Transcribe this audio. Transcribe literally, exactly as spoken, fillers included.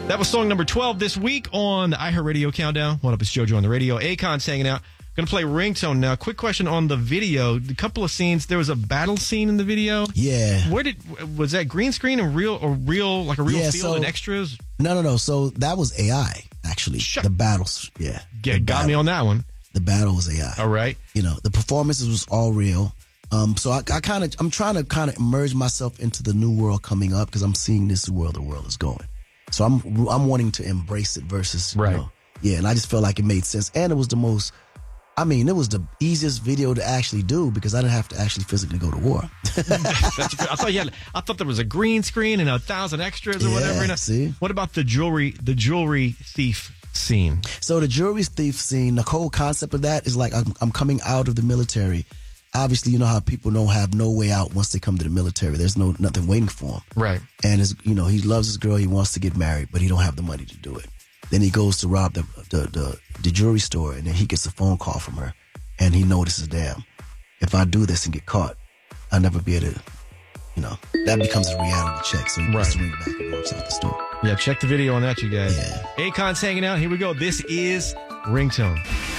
That was song number twelve this week on the iHeartRadio Countdown. What up, it's JoJo on the radio. Akon's hanging out. Going to play Ringtone now. Quick question on the video. A couple of scenes. There was a battle scene in the video. Yeah. Where did was that green screen and real or real like a real yeah, feel so, and extras? No, no, no. So that was A I actually. Shut the battles. Yeah. Get, got battle, me on that one. The battle was A I. All right. You know, the performances was all real. Um, so I, I kind of, I'm trying to kind of immerse myself into the new world coming up because I'm seeing this world the world is going. So I'm, I'm wanting to embrace it versus, right. You know, yeah. And I just felt like it made sense, and it was the most. I mean, it was the easiest video to actually do because I didn't have to actually physically go to war. That's, I thought you had, I thought there was a green screen and a thousand extras or yeah, whatever. And a, see? What about the jewelry, the jewelry thief scene? So the jewelry thief scene, the whole concept of that is like I'm, I'm coming out of the military. Obviously, you know how people don't have no way out once they come to the military. There's no nothing waiting for them. Right. And his, you know, he loves his girl. He wants to get married, but he don't have the money to do it. Then he goes to rob the the, the the jewelry store, and then he gets a phone call from her, and he notices, damn, if I do this and get caught, I'll never be able to, you know, that becomes a reality check. So he right. puts the ring back and walks out the store. Yeah, check the video on that, you guys. Yeah. Akon's hanging out. Here we go. This is Ringtone.